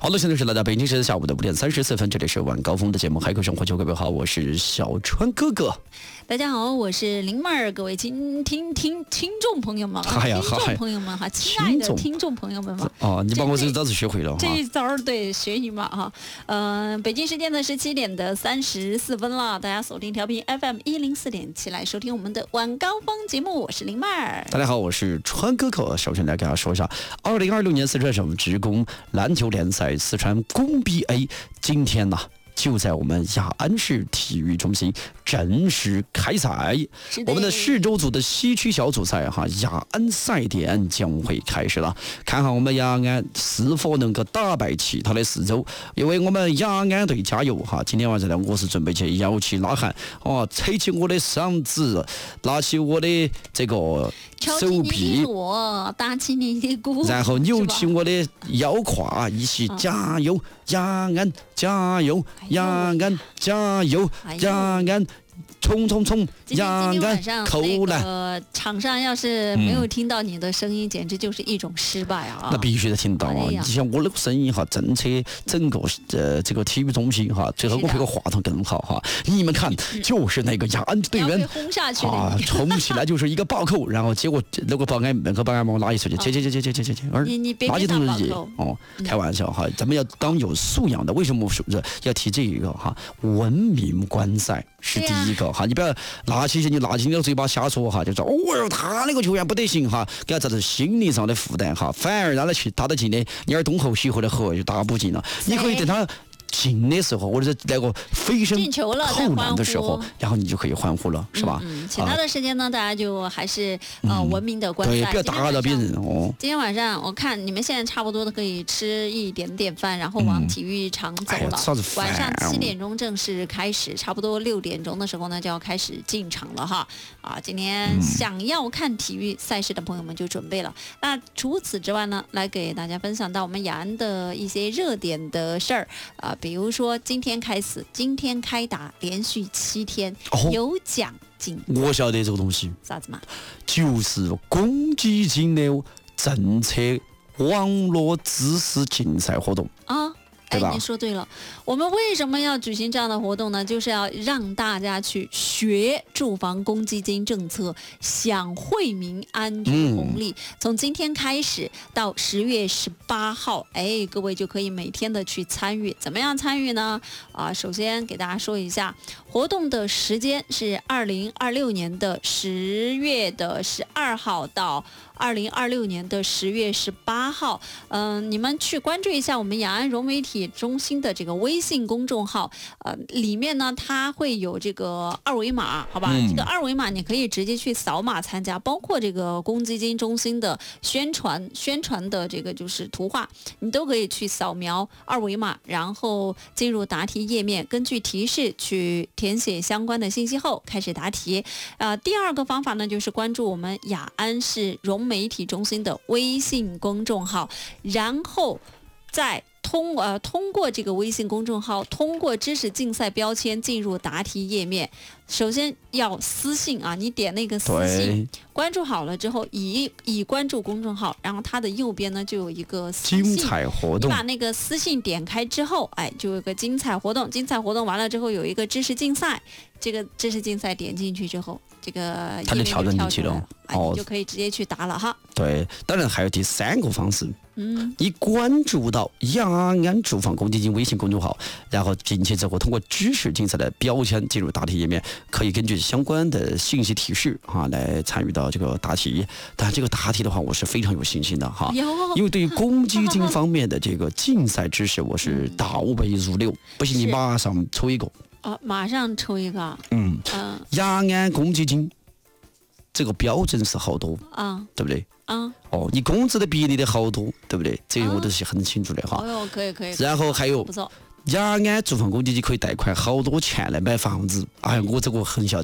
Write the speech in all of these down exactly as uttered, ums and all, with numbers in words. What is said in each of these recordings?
好的，现在是来到北京时间下午的五点三十四分，这里是晚高峰的节目《海口生活球》，各位好，我是小川哥哥。 大家好，我是林妹儿，各位听听听听众朋友们， 哎呀， 听众朋友们哈，亲爱的听众朋友们嘛， 哦，你把我这招子学会了哈， 这一招对学一嘛哈，嗯、呃，北京时间的十七点的三十四分了，大家锁定调频 F M 一零四点七来收听我们的晚高峰节目，我是林妹儿。 大家好，我是川哥哥。首先来给大家说一下，二零二六年四川省职工篮球联赛四川工 B A 今天呢、啊。就在我们雅安市体育中心正式开赛，我们的市州组的西区小组赛哈，雅安赛点将会开始了。看看我们雅安是否能够打败其他的四州，也为我们雅安队加油哈！今天晚上呢，我是准备去摇旗呐喊哦，扯起我的嗓子，拿起我的这个手臂， 我打起你的鼓， 然后扭起我的腰胯，一起加油，雅安加油！雅安加油！雅安冲冲冲！雅安扣篮！ 呃，场上要是没有听到你的声音，嗯、简直就是一种失败啊！ 那必须得听到啊！你像我那个声音哈，震彻整个呃这个体育中心哈，最后我配个话筒更好哈。你们看，就是那个雅安队员轰下去啊，冲起来就是一个暴扣，然后结果那个保安那个保安把我拉一出去，切切切切切切切切， 你你别垃圾桶里哦， 开玩笑哈，咱们要当有素养的。为什么我说这要提这一个哈？文明观赛是第一个哈，你不要拿起你拿起你的嘴巴瞎说哈，就说哦哟他那个球员不得行哈，给他造成心理上的负担哈，反而让他去打得进的，你而东后西后的河就打不进了。你可以等他进的时候，或者是那个飞身扣篮的时候，然后你就可以欢呼了，是吧？ 嗯，嗯其他的时间呢，大家就还是呃文明的观赛， 对，不要打扰别人哦。 今天晚上我看你们现在差不多都可以吃一点点饭，然后往体育场走了。 嗯、 晚上七点钟正式开始，差不多六点钟的时候呢就要开始进场了哈。啊，今天想要看体育赛事的朋友们就准备了。嗯、那除此之外呢，来给大家分享到我们雅安的一些热点的事儿啊。比如说今天开始，今天开打，连续七天、哦、有奖金。 我晓得这个东西， 啥子嘛？ 就是公积金的政策网络知识竞赛活动啊。哎，你说对了，我们为什么要举行这样的活动呢？就是要让大家去学住房公积金政策，享惠民安居红利。嗯、从今天开始到十月十八号，哎，各位就可以每天的去参与。怎么样参与呢？啊，首先给大家说一下，活动的时间是二零二六年的十月的十二号到二零二六年的十月十八号。嗯、呃，你们去关注一下我们雅安融媒体中心的这个微信公众号，呃，里面呢它会有这个二维码，好吧？嗯、这个二维码你可以直接去扫码参加，包括这个公积金中心的宣传宣传的这个就是图画，你都可以去扫描二维码，然后进入答题页面，根据提示去填写相关的信息后开始答题。呃，第二个方法呢就是关注我们雅安市融媒体中心的微信公众号，然后再通呃通过这个微信公众号，通过知识竞赛标签进入答题页面。首先要私信啊，你点那个私信，关注好了之后，已已关注公众号，然后它的右边呢就有一个私信精彩活动。 你把那个私信点开之后，哎，就有个精彩活动。精彩活动完了之后，有一个知识竞赛，这个知识竞赛点进去之后，这个它就跳进去了， 哎，你就可以直接去答了哈。 对，当然还有第三个方式。 嗯， 你关注到雅安住房公积金微信公众号，然后进去之后，通过知识竞赛的标签进入答题页面，可以根据相关的信息提示哈来参与到这个答题。但这个答题的话，我是非常有信心的哈，因为对于公积金方面的这个竞赛知识，我是倒背如流。不信你马上抽一个啊，马上抽一个。 嗯嗯，雅安公积金这个标准是好多啊， 对不对？ 啊， 哦，你工资的比例的好多，对不对？这个我都是很清楚的哈。 哦哟，可以可以。 然后还有， 不错。 雅安住房公积金可以贷款好多钱来买房子，哎，我这个很晓得。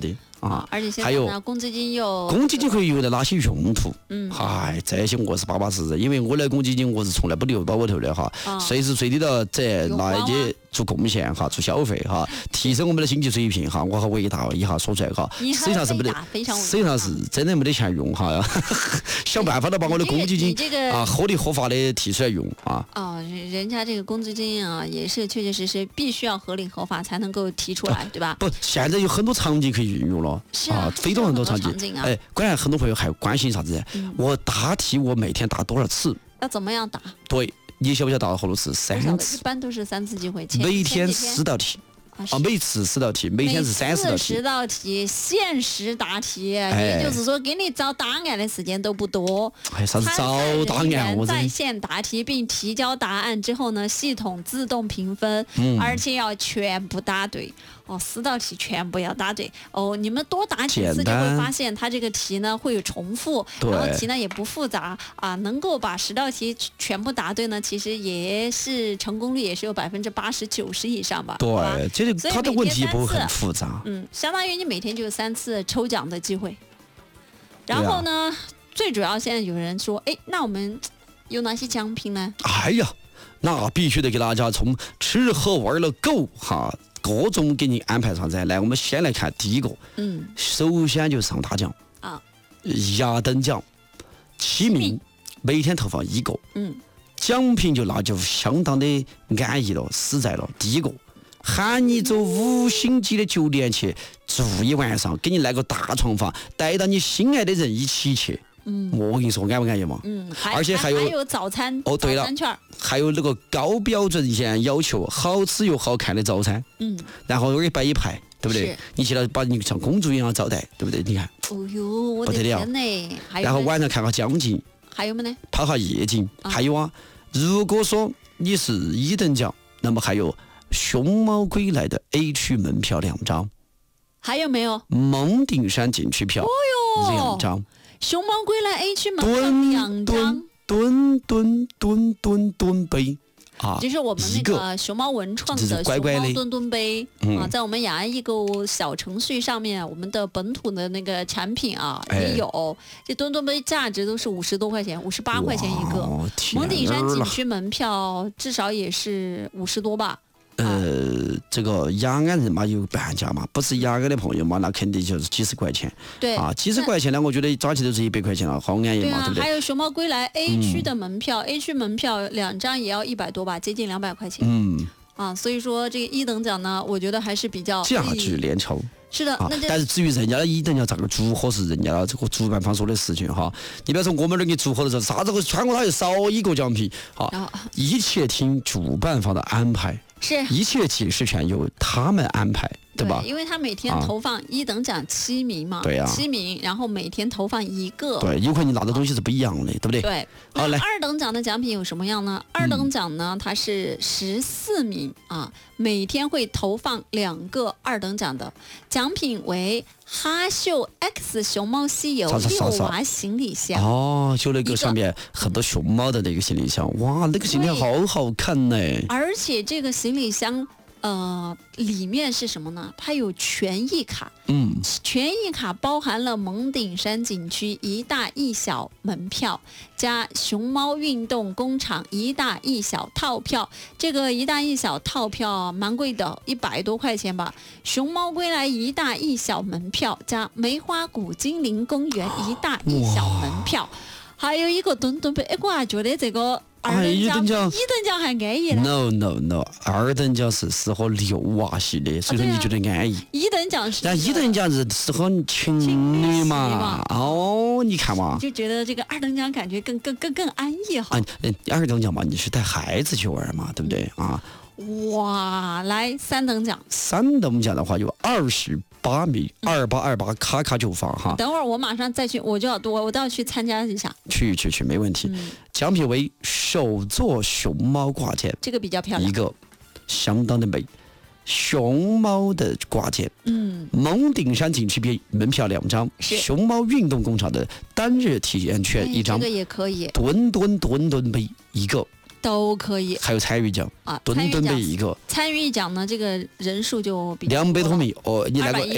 啊。 而且现在还有呢，公积金又公积金可以用在哪些用途？ 嗯， 嗨，这些我是巴巴适适，因为我的公积金我是从来不留包包头的哈， 啊随时随地的在用光那些做贡献哈，做消费哈，提升我们的经济水平哈。我好伟大一下说出来哈， 你实际上是没得很伟大非常伟大， 实际上是真的没得钱用哈，想办法的把我的公积金你这个你这个啊合理合法的提出来用啊。 哦，人人家这个公积金啊，也是确确实实必须要合理合法才能够提出来，对吧？ 不，现在有很多场景可以运用了是啊非常很多场景。 场景啊哎，关键很多朋友还关心啥子？ 嗯我答题我每天答多少次？ 要怎么样打？ 对，你晓不晓得答了好多次？ 我晓三得，一次， 般都是三次机会，前每天前几四道题啊啊，每次四道题，每天是三十道题。 十道题，限时答题， 哎也就是说给你找答案的时间都不多。 哎，啥子参找赛答案？ 人员我真在线答题并提交答案之后呢，系统自动评分， 嗯而且要全部答对。哦，四道题全部要答对。哦，你们多答几次就简单会发现它这个题呢会有重复， 对然后题呢也不复杂啊，能够把十道题全部答对呢，其实也是成功率也是有百分之八十九十以上吧。好吧对，这所以个他的每天问题也不会三次很复杂。 嗯，相当于你每天就有三次抽奖的机会。 啊然后呢，最主要现在有人说，哎，那我们有哪些奖品呢？ 哎呀，那必须得给大家从吃喝玩乐够哈，各种给你安排啥子？来，我们先来看第一个， 嗯首先就是上大奖， 啊， 亚等奖，七名，每天投放一个， 嗯， 奖品就那就相当的安逸了，实在了。第一个，喊你走五星级的酒店去住一晚上，给你来个大床房，带到你心爱的人一起去。 嗯， 我跟你说，安不安逸嘛？ 嗯，还而且还有还有早餐哦对了早餐券儿， 还有那个高标准严要求、好吃又好看的早餐， 嗯， 然后那儿摆一排，对不对是？ 你去了把你像公主一样招待，对不对？你看， 哦呦，我的不得了天呐！还有然后呢晚上看下江景， 还有么呢？ 跑下夜景， 啊还有啊，如果说你是一等奖，那么还有熊猫归来的 A 区门票两张， 还有没有？ 蒙顶山景区票哟两张， 熊猫归来 A 区门票吨两张吨，吨吨吨吨吨杯啊， 就是我们那一个个熊猫文创这的是乖乖的熊猫墩墩杯嗯啊，在我们雅安易购小程序上面，我们的本土的那个产品啊哎也有。这墩墩杯价值都是五十多块钱，五十八块钱一个。 哇天蒙顶山景儿啦区门票至少也是五十多吧？ 呃，这个雅安人嘛有半价嘛，不是雅安的朋友嘛，那肯定就是几十块钱对啊，几十块钱呢，我觉得加起都是一百块钱了，好安逸嘛， 对啊对不，对？ 还有熊猫归来 A 区的门票、a 区门票两张也要一百多吧，接近两百块钱、 嗯， 啊。所以说这个一等奖呢，我觉得还是比较价值连城是的， 啊那。这但是至于人家的一等奖咋个祝贺是人家的这个主办方说的事情哈，你比如说我们这儿给祝贺的时候，啥子个全国它又少一个奖品啊然后， 一切听主办方的安排， 是一切解释权由他们安排，对吧？ 因为他每天啊投放一等奖七名嘛， 对啊七名，然后每天投放一个， 对，有可能你拿的东西是不一样的，对不对？ 对。 好来那二等奖的奖品有什么样呢？二等奖呢，它是十四名啊，每天会投放两个二等奖的奖品为哈秀 X 熊猫西游啥啥啥啥六娃行李箱。 哦，就那一个个上面很多熊猫的那个行李箱，哇，那个行李箱好好看呢。 而且这个行李箱，呃，里面是什么呢？它有权益卡， 嗯， 权益卡包含了蒙顶山景区一大一小门票，加熊猫运动工厂一大一小套票。这个一大一小套票蛮贵的，一百多块钱吧。熊猫归来一大一小门票，加梅花谷精灵公园一大一小门票，还有一个墩墩杯。哎，我还觉得这个二哎等奖、 一等奖一等奖还安逸呢。 No no no，二等奖是适合六娃系的，所以说对啊你觉得安逸。 一等奖是但一等奖是适合情侣情侣嘛嘛？ 哦，你看嘛， 就觉得这个二等奖感觉更更更更安逸哈。 啊，嗯二等奖嘛，你是带孩子去玩嘛，对不对啊？ 哇，来三等奖， 三等奖的话有二十八名，二八二八卡卡就放哈， 等会儿我马上再去，我就要我我都要去参加一下。 去去去，没问题。 嗯， 奖品为手做熊猫挂件这个比较漂亮。 一个，相当的美，熊猫的挂件。 嗯， 蒙顶山景区片门票两张， 是熊猫运动工厂的单日体验券哎一张这个，也可以， 墩墩墩墩杯一个， 都可以还有参与奖， 啊。参墩墩杯与奖， 一个， 参与奖呢，这个人数就比较两百多了米哦，你那个二百一